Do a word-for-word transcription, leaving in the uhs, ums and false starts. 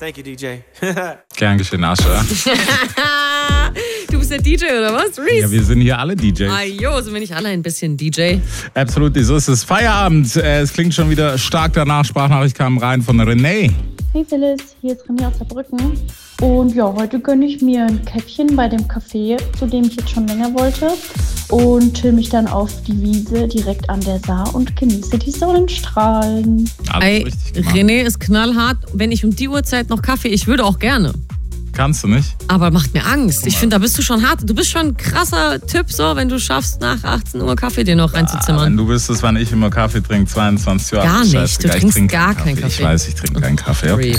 Thank you, D J. Gern geschehen, Ascha. Du bist der D J oder was, Reese? Ja, wir sind hier alle D Js. Ah, jo, sind wir nicht alle ein bisschen D J? Absolut, so ist es. Feierabend. Es klingt schon wieder stark danach. Sprachnachricht kam rein von René. Hey Phyllis, hier ist René aus Saarbrücken. Und ja, heute gönne ich mir ein Käffchen bei dem Café, zu dem ich jetzt schon länger wollte. Und chill mich dann auf die Wiese direkt an der Saar und genieße die Sonnenstrahlen. Alles Ey, richtig gemacht. René ist knallhart. Wenn ich um die Uhrzeit noch Kaffee, ich würde auch gerne. Kannst du nicht? Aber macht mir Angst. Ich finde, da bist du schon hart. Du bist schon ein krasser Typ, so, wenn du schaffst, nach achtzehn Uhr Kaffee dir noch Ah, wenn reinzuzimmern. du wüsstest, wann ich immer Kaffee trinke, zweiundzwanzig Uhr. Gar nicht. Du Ich trinkst trink gar keinen keinen Kaffee. Ich weiß, ich trinke keinen Kaffee. Okay.